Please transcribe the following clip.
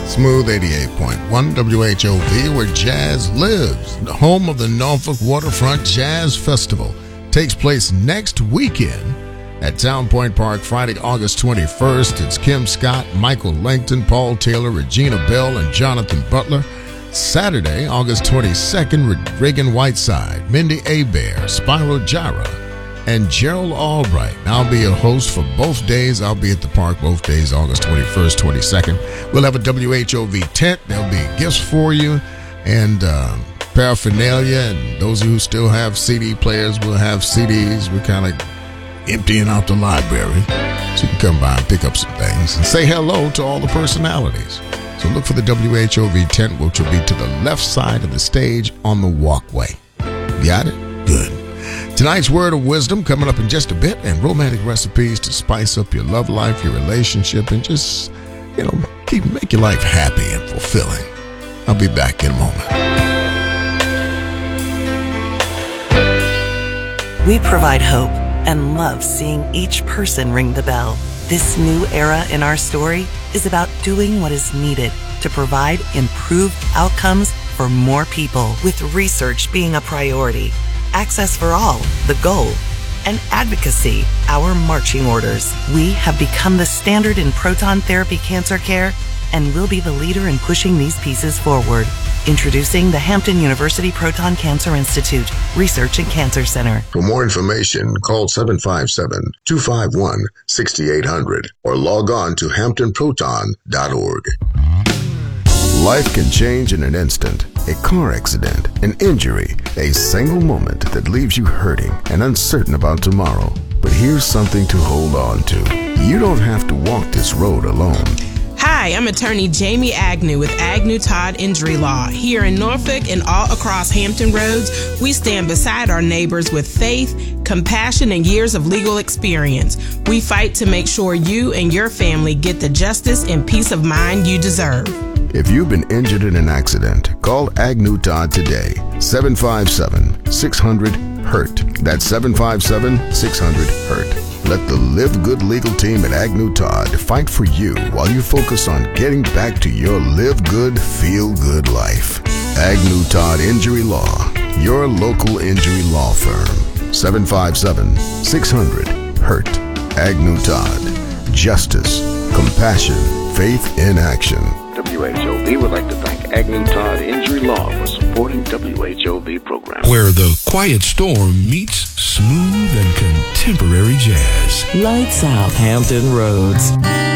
Smooth 88.1 WHOV, where jazz lives. The home of the Norfolk Waterfront Jazz Festival takes place next weekend at Town Point Park, Friday, August 21st. It's Kim Scott, Michael Langton, Paul Taylor, Regina Bell, and Jonathan Butler. Saturday, August 22nd, Reagan Whiteside, Mindy Abair, Spiral Jara, and Gerald Albright. I'll be a host for both days. I'll be at the park both days, August 21st, 22nd. We'll have a WHOV tent. There'll be gifts for you and paraphernalia. And those who still have CD players will have CDs. We're kind of emptying out the library. So you can come by and pick up some things and say hello to all the personalities. So look for the WHOV tent, which will be to the left side of the stage on the walkway. Got it? Good. Tonight's word of wisdom coming up in just a bit, and romantic recipes to spice up your love life, your relationship, and just, make your life happy and fulfilling. I'll be back in a moment. We provide hope and love seeing each person ring the bell. This new era in our story is about doing what is needed to provide improved outcomes for more people, with research being a priority. Access for all, the goal, and advocacy, our marching orders. We have become the standard in proton therapy cancer care and will be the leader in pushing these pieces forward. Introducing the Hampton University Proton Cancer Institute Research and Cancer Center. For more information, call 757-251-6800 or log on to hamptonproton.org. Life can change in an instant. A car accident, an injury, a single moment that leaves you hurting and uncertain about tomorrow. But here's something to hold on to. You don't have to walk this road alone. Hi, I'm attorney Jamie Agnew with Agnew Todd Injury Law. Here in Norfolk and all across Hampton Roads, we stand beside our neighbors with faith, compassion, and years of legal experience. We fight to make sure you and your family get the justice and peace of mind you deserve. If you've been injured in an accident, call Agnew Todd today. 757-600-HURT. That's 757-600-HURT. Let the Live Good legal team at Agnew Todd fight for you while you focus on getting back to your live good, feel good life. Agnew Todd Injury Law, your local injury law firm. 757-600-HURT. Agnew Todd. Justice, compassion, faith in action. WHOV would like to thank Agnew Todd Injury Law for supporting WHOV programs. Where the quiet storm meets smooth and contemporary jazz. Lights out Hampton Roads.